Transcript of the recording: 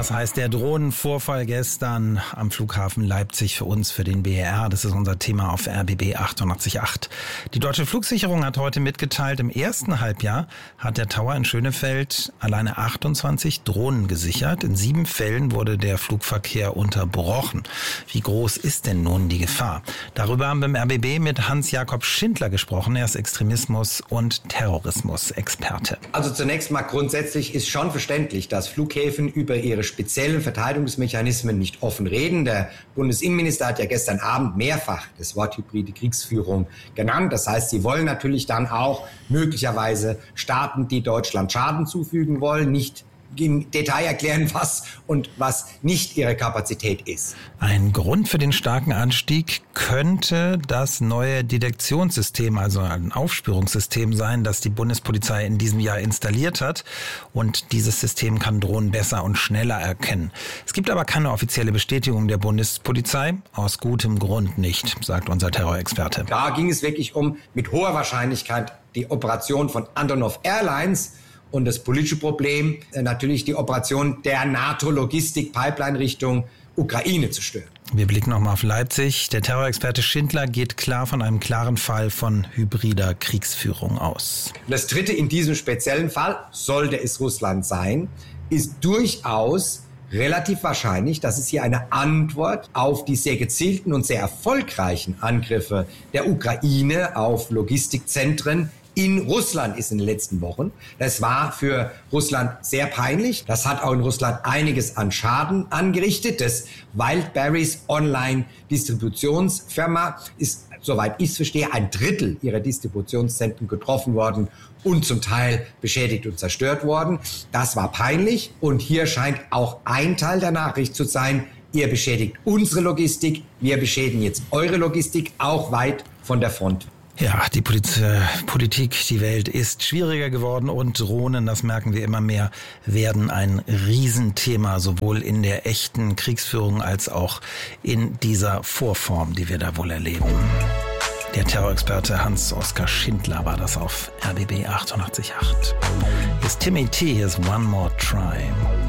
Was heißt der Drohnenvorfall gestern am Flughafen Leipzig für uns, für den BER? Das ist unser Thema auf RBB 88.8. Die Deutsche Flugsicherung hat heute mitgeteilt, im ersten Halbjahr hat der Tower in Schönefeld alleine 28 Drohnen gesichert. In 7 Fällen wurde der Flugverkehr unterbrochen. Wie groß ist denn nun die Gefahr? Darüber haben wir im RBB mit Hans-Jakob Schindler gesprochen. Er ist Extremismus- und Terrorismus-Experte. Also zunächst mal grundsätzlich ist schon verständlich, dass Flughäfen über ihre speziellen Verteidigungsmechanismen nicht offen reden. Der Bundesinnenminister hat ja gestern Abend mehrfach das Wort hybride Kriegsführung genannt. Das heißt, sie wollen natürlich dann auch möglicherweise Staaten, die Deutschland Schaden zufügen wollen, nicht im Detail erklären, was und was nicht ihre Kapazität ist. Ein Grund für den starken Anstieg könnte das neue Detektionssystem, also ein Aufspürungssystem sein, das die Bundespolizei in diesem Jahr installiert hat. Und dieses System kann Drohnen besser und schneller erkennen. Es gibt aber keine offizielle Bestätigung der Bundespolizei. Aus gutem Grund nicht, sagt unser Terrorexperte. Da ging es wirklich um mit hoher Wahrscheinlichkeit die Operation von Antonov Airlines. Und das politische Problem, natürlich die Operation der NATO-Logistik-Pipeline Richtung Ukraine zu stören. Wir blicken nochmal auf Leipzig. Der Terrorexperte Schindler geht klar von einem klaren Fall von hybrider Kriegsführung aus. Das dritte in diesem speziellen Fall, sollte es Russland sein, ist durchaus relativ wahrscheinlich, dass es hier eine Antwort auf die sehr gezielten und sehr erfolgreichen Angriffe der Ukraine auf Logistikzentren in Russland ist in den letzten Wochen. Das war für Russland sehr peinlich. Das hat auch in Russland einiges an Schaden angerichtet. Das Wildberries Online-Distributionsfirma ist, soweit ich es verstehe, 1/3 ihrer Distributionszentren getroffen worden und zum Teil beschädigt und zerstört worden. Das war peinlich. Und hier scheint auch ein Teil der Nachricht zu sein, ihr beschädigt unsere Logistik, wir beschädigen jetzt eure Logistik, auch weit von der Front. Ja, die Politik, die Welt ist schwieriger geworden und Drohnen, das merken wir immer mehr, werden ein Riesenthema, sowohl in der echten Kriegsführung als auch in dieser Vorform, die wir da wohl erleben. Der Terrorexperte Hans-Oskar Schindler war das auf RBB 88.8. Hier ist Timmy T, hier ist One More Try.